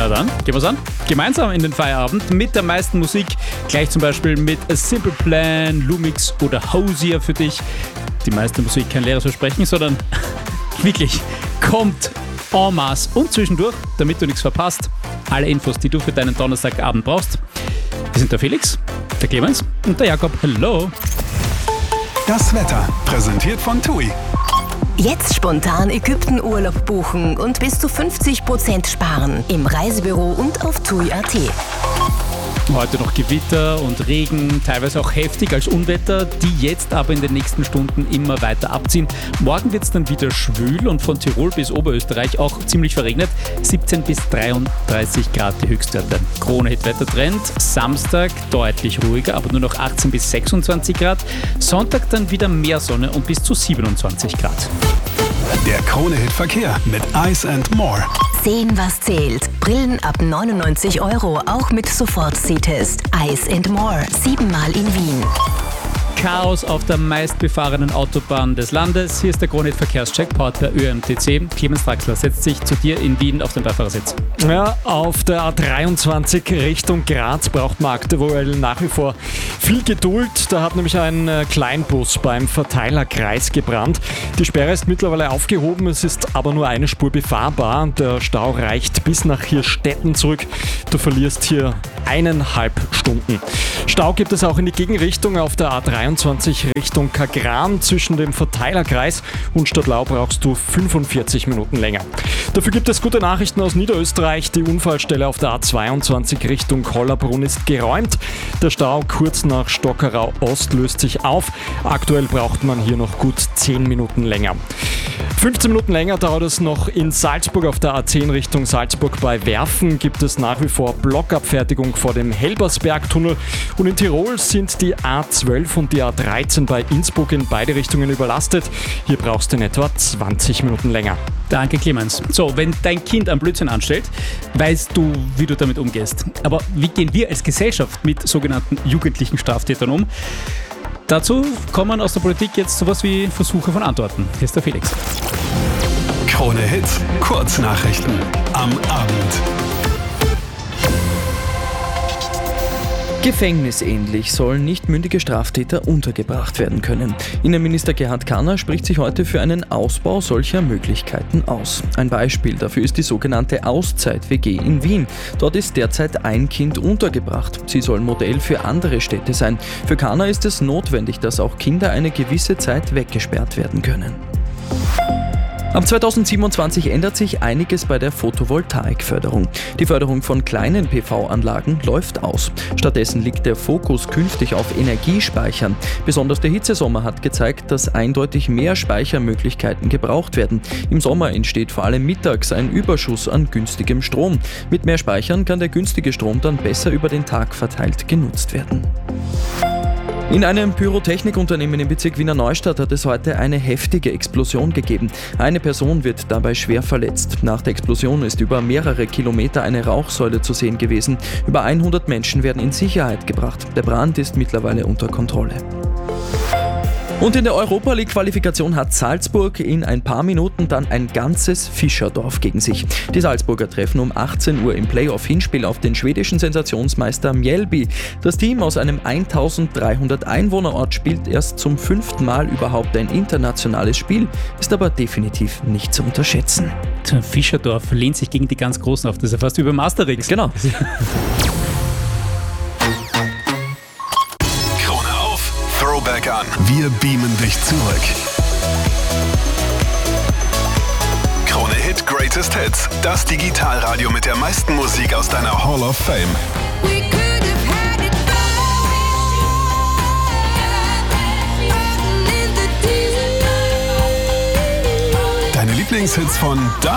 Na dann, gehen wir's an. Gemeinsam in den Feierabend mit der meisten Musik. Gleich zum Beispiel mit A Simple Plan, Lumix oder Hosier für dich. Die meiste Musik kein leeres Versprechen, sondern wirklich kommt en masse und zwischendurch, damit du nichts verpasst. Alle Infos, die du für deinen Donnerstagabend brauchst. Wir sind der Felix, der Clemens und der Jakob. Hello! Das Wetter, präsentiert von TUI. Jetzt spontan Ägypten-Urlaub buchen und bis zu 50% sparen im Reisebüro und auf TUI.at. Heute noch Gewitter und Regen, teilweise auch heftig als Unwetter, die jetzt aber in den nächsten Stunden immer weiter abziehen. Morgen wird es dann wieder schwül und von Tirol bis Oberösterreich auch ziemlich verregnet. 17 bis 33 Grad die Höchstwerte. Krone-Hit-Wettertrend. Samstag deutlich ruhiger, aber nur noch 18 bis 26 Grad. Sonntag dann wieder mehr Sonne und bis zu 27 Grad. Der Krone-Hit-Verkehr mit Ice & More. Sehen, was zählt. Brillen ab 99 €, auch mit Sofort-Sehtest. Ice & More, 7-mal in Wien. Chaos auf der meistbefahrenen Autobahn des Landes. Hier ist der Krone-Hit-Verkehrscheck, powered per ÖMTC. Clemens Draxler setzt sich zu dir in Wien auf den Beifahrersitz. Ja, auf der A23 Richtung Graz braucht man aktuell nach wie vor viel Geduld. Da hat nämlich ein Kleinbus beim Verteilerkreis gebrannt. Die Sperre ist mittlerweile aufgehoben, es ist aber nur eine Spur befahrbar. Der Stau reicht bis nach Hirstetten zurück. Du verlierst hier 1,5 Stunden. Stau gibt es auch in die Gegenrichtung auf der A23 Richtung Kagran. Zwischen dem Verteilerkreis und Stadtlau brauchst du 45 Minuten länger. Dafür gibt es gute Nachrichten aus Niederösterreich. Die Unfallstelle auf der A22 Richtung Hollabrunn ist geräumt. Der Stau kurz nach Stockerau Ost löst sich auf. Aktuell braucht man hier noch gut 10 Minuten länger. 15 Minuten länger dauert es noch in Salzburg. Auf der A10 Richtung Salzburg bei Werfen gibt es nach wie vor Blockabfertigung vor dem Helbersbergtunnel. Und in Tirol sind die A12 und die A13 bei Innsbruck in beide Richtungen überlastet. Hier brauchst du in etwa 20 Minuten länger. Danke, Clemens. So, wenn dein Kind einen Blödsinn anstellt, weißt du, wie du damit umgehst. Aber wie gehen wir als Gesellschaft mit sogenannten jugendlichen Straftätern um? Dazu kommen aus der Politik jetzt sowas wie Versuche von Antworten. Hier ist der Felix. Krone-Hit, Kurznachrichten am Abend. Gefängnisähnlich sollen nicht mündige Straftäter untergebracht werden können. Innenminister Gerhard Kanner spricht sich heute für einen Ausbau solcher Möglichkeiten aus. Ein Beispiel dafür ist die sogenannte Auszeit-WG in Wien. Dort ist derzeit ein Kind untergebracht. Sie soll Modell für andere Städte sein. Für Kanner ist es notwendig, dass auch Kinder eine gewisse Zeit weggesperrt werden können. Ab 2027 ändert sich einiges bei der Photovoltaikförderung. Die Förderung von kleinen PV-Anlagen läuft aus. Stattdessen liegt der Fokus künftig auf Energiespeichern. Besonders der Hitzesommer hat gezeigt, dass eindeutig mehr Speichermöglichkeiten gebraucht werden. Im Sommer entsteht vor allem mittags ein Überschuss an günstigem Strom. Mit mehr Speichern kann der günstige Strom dann besser über den Tag verteilt genutzt werden. In einem Pyrotechnikunternehmen im Bezirk Wiener Neustadt hat es heute eine heftige Explosion gegeben. Eine Person wird dabei schwer verletzt. Nach der Explosion ist über mehrere Kilometer eine Rauchsäule zu sehen gewesen. Über 100 Menschen werden in Sicherheit gebracht. Der Brand ist mittlerweile unter Kontrolle. Und in der Europa-League-Qualifikation hat Salzburg in ein paar Minuten dann ein ganzes Fischerdorf gegen sich. Die Salzburger treffen um 18 Uhr im Playoff-Hinspiel auf den schwedischen Sensationsmeister Mjällby. Das Team aus einem 1300 Einwohnerort spielt erst zum 5. Mal überhaupt ein internationales Spiel, ist aber definitiv nicht zu unterschätzen. Fischerdorf lehnt sich gegen die ganz Großen auf. Das ist ja fast wie beim Asterix. Genau. Throwback an. Wir beamen dich zurück. Krone-Hit Greatest Hits. Das Digitalradio mit der meisten Musik aus deiner Hall of Fame. Deine Lieblingshits von da